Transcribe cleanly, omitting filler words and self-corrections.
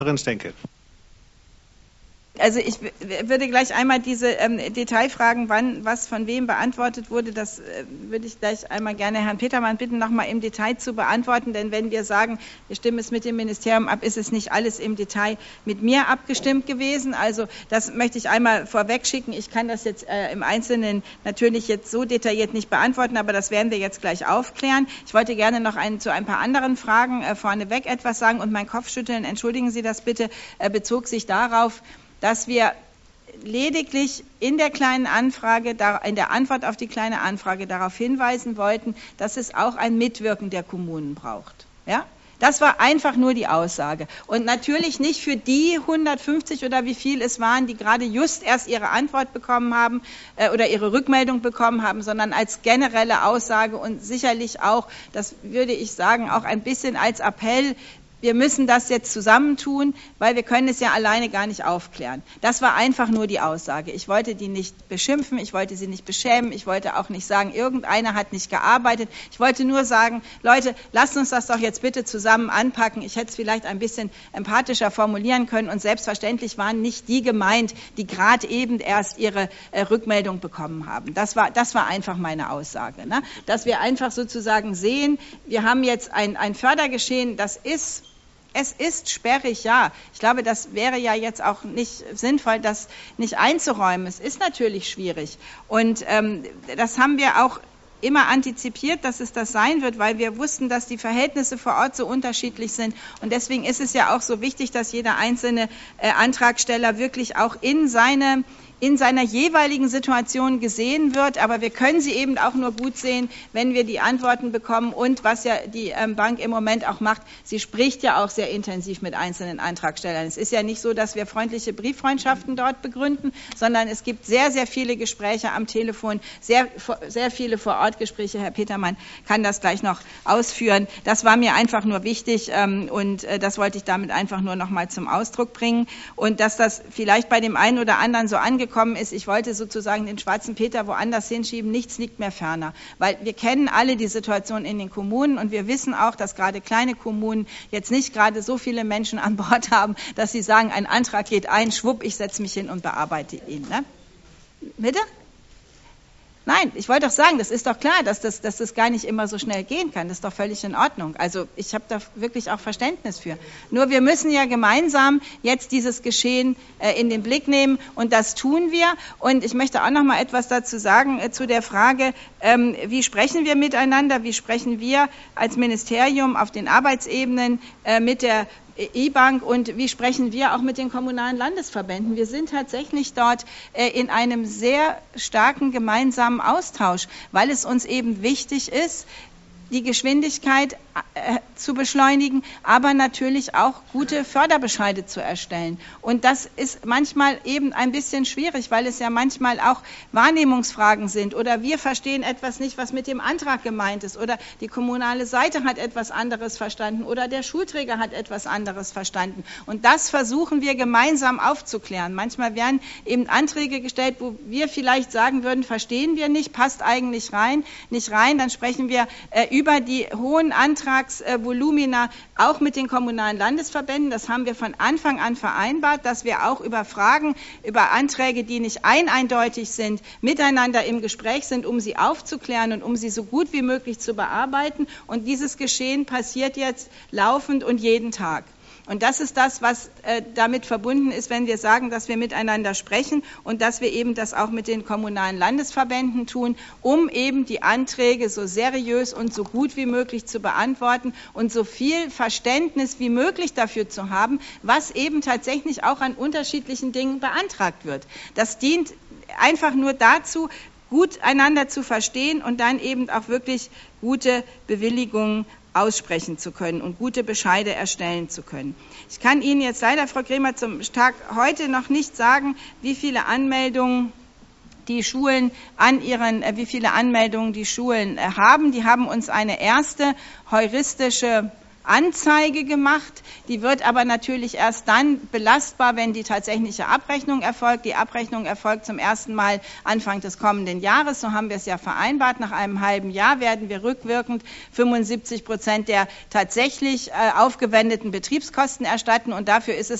Stenke. Also ich würde gleich einmal diese Detailfragen, wann was von wem beantwortet wurde, das würde ich gleich einmal gerne Herrn Petermann bitten, nochmal im Detail zu beantworten. Denn wenn wir sagen, wir stimmen es mit dem Ministerium ab, ist es nicht alles im Detail mit mir abgestimmt gewesen. Also das möchte ich einmal vorweg schicken. Ich kann das jetzt im Einzelnen natürlich jetzt so detailliert nicht beantworten, aber das werden wir jetzt gleich aufklären. Ich wollte gerne noch zu ein paar anderen Fragen vorneweg etwas sagen und mein Kopfschütteln, entschuldigen Sie das bitte, bezog sich darauf, dass wir lediglich in der kleinen Anfrage, in der Antwort auf die kleine Anfrage darauf hinweisen wollten, dass es auch ein Mitwirken der Kommunen braucht. Ja? Das war einfach nur die Aussage. Und natürlich nicht für die 150 oder wie viel es waren, die gerade just erst ihre Antwort bekommen haben oder ihre Rückmeldung bekommen haben, sondern als generelle Aussage und sicherlich auch, das würde ich sagen, auch ein bisschen als Appell, wir müssen das jetzt zusammentun, weil wir können es ja alleine gar nicht aufklären. Das war einfach nur die Aussage. Ich wollte die nicht beschimpfen, ich wollte sie nicht beschämen, ich wollte auch nicht sagen, irgendeiner hat nicht gearbeitet. Ich wollte nur sagen, Leute, lasst uns das doch jetzt bitte zusammen anpacken. Ich hätte es vielleicht ein bisschen empathischer formulieren können und selbstverständlich waren nicht die gemeint, die gerade eben erst ihre Rückmeldung bekommen haben. Das war einfach meine Aussage. Ne? Dass wir einfach sozusagen sehen, wir haben jetzt ein Fördergeschehen, es ist sperrig, ja. Ich glaube, das wäre ja jetzt auch nicht sinnvoll, das nicht einzuräumen. Es ist natürlich schwierig. Und das haben wir auch immer antizipiert, dass es das sein wird, weil wir wussten, dass die Verhältnisse vor Ort so unterschiedlich sind. Und deswegen ist es ja auch so wichtig, dass jeder einzelne Antragsteller wirklich auch in seiner jeweiligen Situation gesehen wird. Aber wir können sie eben auch nur gut sehen, wenn wir die Antworten bekommen. Und was ja die Bank im Moment auch macht, sie spricht ja auch sehr intensiv mit einzelnen Antragstellern. Es ist ja nicht so, dass wir freundliche Brieffreundschaften dort begründen, sondern es gibt sehr, sehr viele Gespräche am Telefon, sehr viele Vor-Ort-Gespräche. Herr Petermann kann das gleich noch ausführen. Das war mir einfach nur wichtig und das wollte ich damit einfach nur noch mal zum Ausdruck bringen. Und dass das vielleicht bei dem einen oder anderen so angekommen ist, ich wollte sozusagen den schwarzen Peter woanders hinschieben, nichts liegt mehr ferner. Weil wir kennen alle die Situation in den Kommunen und wir wissen auch, dass gerade kleine Kommunen jetzt nicht gerade so viele Menschen an Bord haben, dass sie sagen, ein Antrag geht ein, schwupp, ich setze mich hin und bearbeite ihn. Ne? Bitte? Nein, ich wollte doch sagen, das ist doch klar, dass das gar nicht immer so schnell gehen kann. Das ist doch völlig in Ordnung. Also ich habe da wirklich auch Verständnis für. Nur wir müssen ja gemeinsam jetzt dieses Geschehen in den Blick nehmen und das tun wir. Und ich möchte auch noch mal etwas dazu sagen zu der Frage, wie sprechen wir miteinander, wie sprechen wir als Ministerium auf den Arbeitsebenen mit der E-Bank und wie sprechen wir auch mit den kommunalen Landesverbänden. Wir sind tatsächlich dort in einem sehr starken gemeinsamen Austausch, weil es uns eben wichtig ist, die Geschwindigkeit zu beschleunigen, aber natürlich auch gute Förderbescheide zu erstellen. Und das ist manchmal eben ein bisschen schwierig, weil es ja manchmal auch Wahrnehmungsfragen sind oder wir verstehen etwas nicht, was mit dem Antrag gemeint ist oder die kommunale Seite hat etwas anderes verstanden oder der Schulträger hat etwas anderes verstanden. Und das versuchen wir gemeinsam aufzuklären. Manchmal werden eben Anträge gestellt, wo wir vielleicht sagen würden, verstehen wir nicht, passt eigentlich nicht rein, dann sprechen wir über die hohen Antragsvolumina auch mit den kommunalen Landesverbänden. Das haben wir von Anfang an vereinbart, dass wir auch über Fragen, über Anträge, die nicht eindeutig sind, miteinander im Gespräch sind, um sie aufzuklären und um sie so gut wie möglich zu bearbeiten. Und dieses Geschehen passiert jetzt laufend und jeden Tag. Und das ist das, was damit verbunden ist, wenn wir sagen, dass wir miteinander sprechen und dass wir eben das auch mit den kommunalen Landesverbänden tun, um eben die Anträge so seriös und so gut wie möglich zu beantworten und so viel Verständnis wie möglich dafür zu haben, was eben tatsächlich auch an unterschiedlichen Dingen beantragt wird. Das dient einfach nur dazu, gut einander zu verstehen und dann eben auch wirklich gute Bewilligungen aussprechen zu können und gute Bescheide erstellen zu können. Ich kann Ihnen jetzt leider, Frau Kremer, zum Tag heute noch nicht sagen, wie viele Anmeldungen die Schulen haben. Die haben uns eine erste heuristische Anzeige gemacht. Die wird aber natürlich erst dann belastbar, wenn die tatsächliche Abrechnung erfolgt. Die Abrechnung erfolgt zum ersten Mal Anfang des kommenden Jahres. So haben wir es ja vereinbart. Nach einem halben Jahr werden wir rückwirkend 75% der tatsächlich aufgewendeten Betriebskosten erstatten. Und dafür ist es